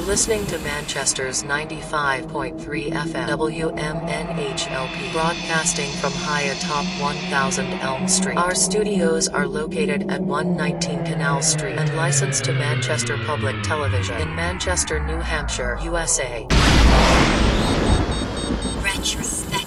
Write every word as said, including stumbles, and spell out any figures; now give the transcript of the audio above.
listening to Manchester's ninety-five point three F M W M N H L P, broadcasting from high atop one thousand Elm Street. Our studios are located at one nineteen Canal Street and licensed to Manchester Public Television in Manchester, New Hampshire, U S A. Retrospect.